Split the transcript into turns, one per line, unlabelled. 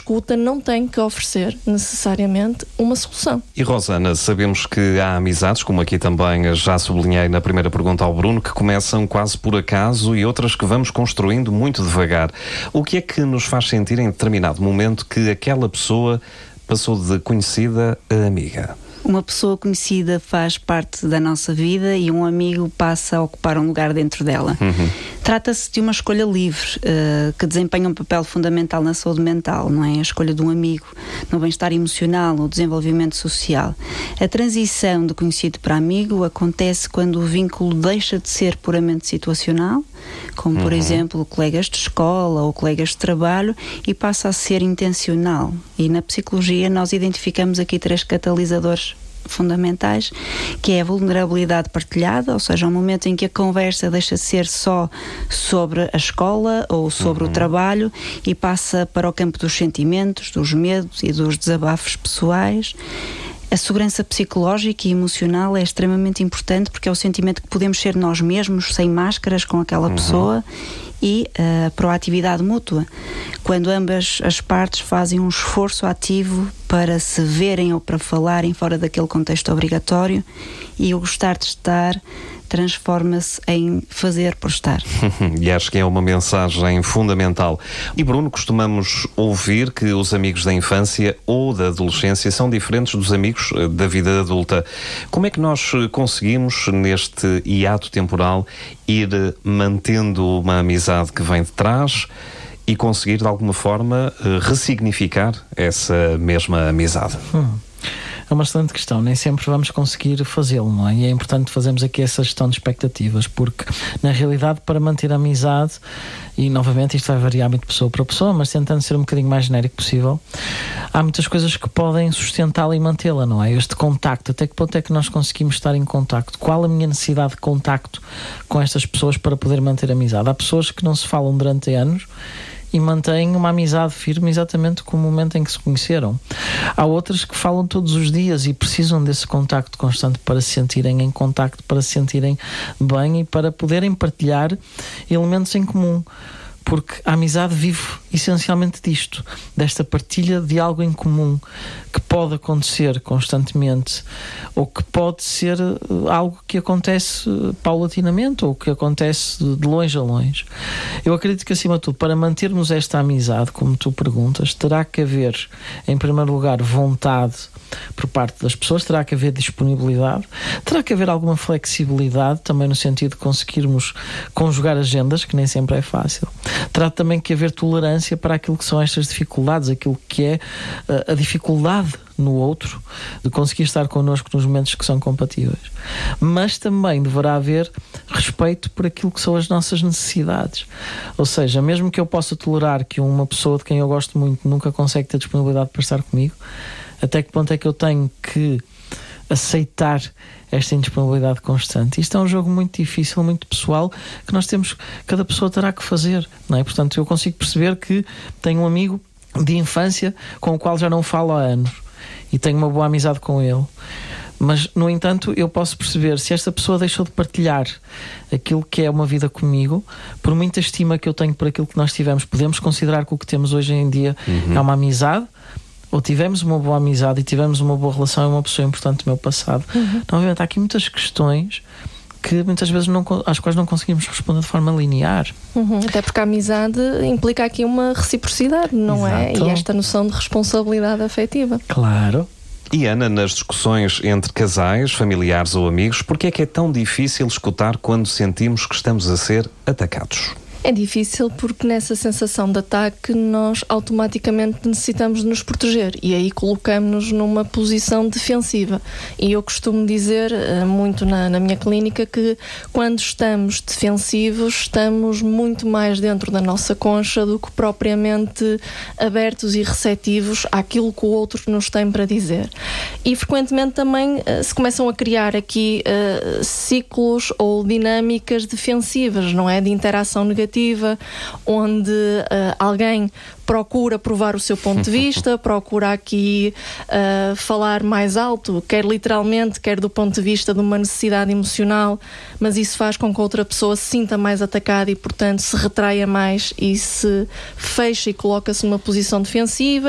escuta não tem que oferecer necessariamente uma solução.
E Rosana, sabemos que há amizades, como aqui também já sublinhei na primeira pergunta ao Bruno, que começam quase por acaso e outras que vamos construindo muito devagar. O que é que nos faz sentir em determinado momento que aquela pessoa passou de conhecida a amiga?
Uma pessoa conhecida faz parte da nossa vida e um amigo passa a ocupar um lugar dentro dela. Trata-se de uma escolha livre, que desempenha um papel fundamental na saúde mental, não é? A escolha de um amigo, no bem-estar emocional, no desenvolvimento social. A transição de conhecido para amigo acontece quando o vínculo deixa de ser puramente situacional, como por exemplo colegas de escola ou colegas de trabalho, e passa a ser intencional. E na psicologia nós identificamos aqui 3 catalisadores fundamentais, que é a vulnerabilidade partilhada, ou seja, um momento em que a conversa deixa de ser só sobre a escola ou sobre o trabalho e passa para o campo dos sentimentos, dos medos e dos desabafos pessoais. A segurança psicológica e emocional é extremamente importante, porque é o sentimento que podemos ser nós mesmos, sem máscaras, com aquela pessoa. E a proatividade mútua, quando ambas as partes fazem um esforço ativo para se verem ou para falarem fora daquele contexto obrigatório, e o gostar de estar transforma-se em fazer por estar.
E acho que é uma mensagem fundamental. E Bruno, costumamos ouvir que os amigos da infância ou da adolescência são diferentes dos amigos da vida adulta. Como é que nós conseguimos, neste hiato temporal, ir mantendo uma amizade que vem de trás e conseguir, de alguma forma, ressignificar essa mesma amizade?
É uma excelente questão, nem sempre vamos conseguir fazê-lo, não é? E é importante fazermos aqui essa gestão de expectativas, porque na realidade, para manter a amizade, e novamente isto vai variar muito de pessoa para pessoa, mas tentando ser um bocadinho mais genérico possível, há muitas coisas que podem sustentá-la e mantê-la, não é? Este contacto, até que ponto é que nós conseguimos estar em contacto? Qual a minha necessidade de contacto com estas pessoas para poder manter a amizade? Há pessoas que não se falam durante anos e mantêm uma amizade firme exatamente como o momento em que se conheceram. Há outras que falam todos os dias e precisam desse contacto constante para se sentirem em contacto, para se sentirem bem e para poderem partilhar elementos em comum. Porque a amizade vive essencialmente disto, desta partilha de algo em comum, que pode acontecer constantemente, ou que pode ser algo que acontece paulatinamente, ou que acontece de longe a longe. Eu acredito que, acima de tudo, para mantermos esta amizade, como tu perguntas, terá que haver, em primeiro lugar, vontade por parte das pessoas, terá que haver disponibilidade, terá que haver alguma flexibilidade, também no sentido de conseguirmos conjugar agendas, que nem sempre é fácil. Terá também que haver tolerância para aquilo que são estas dificuldades, aquilo que é a dificuldade no outro, de conseguir estar connosco nos momentos que são compatíveis. Mas também deverá haver respeito por aquilo que são as nossas necessidades. Ou seja, mesmo que eu possa tolerar que uma pessoa de quem eu gosto muito nunca consegue ter disponibilidade para estar comigo, até que ponto é que eu tenho que aceitar esta indisponibilidade constante? Isto é um jogo muito difícil, muito pessoal, que nós temos, cada pessoa terá que fazer, não é? Portanto, eu consigo perceber que tenho um amigo de infância com o qual já não falo há anos e tenho uma boa amizade com ele. Mas, no entanto, eu posso perceber se esta pessoa deixou de partilhar aquilo que é uma vida comigo, por muita estima que eu tenho por aquilo que nós tivemos, podemos considerar que o que temos hoje em dia é uma amizade, ou tivemos uma boa amizade e tivemos uma boa relação, é uma pessoa importante do meu passado. Então, obviamente, há aqui muitas questões que muitas vezes às quais não conseguimos responder de forma linear.
Até porque a amizade implica aqui uma reciprocidade, não é? E esta noção de responsabilidade afetiva.
Claro.
E Ana, nas discussões entre casais, familiares ou amigos, por que é tão difícil escutar quando sentimos que estamos a ser atacados?
É difícil porque nessa sensação de ataque nós automaticamente necessitamos de nos proteger e aí colocamos-nos numa posição defensiva. E eu costumo dizer muito na minha clínica que quando estamos defensivos estamos muito mais dentro da nossa concha do que propriamente abertos e receptivos àquilo que o outro nos tem para dizer. E frequentemente também se começam a criar aqui ciclos ou dinâmicas defensivas, não é? De interação negativa, onde alguém procura provar o seu ponto de vista, procura aqui falar mais alto, quer literalmente, quer do ponto de vista de uma necessidade emocional, mas isso faz com que a outra pessoa se sinta mais atacada e, portanto, se retraia mais e se fecha e coloca-se numa posição defensiva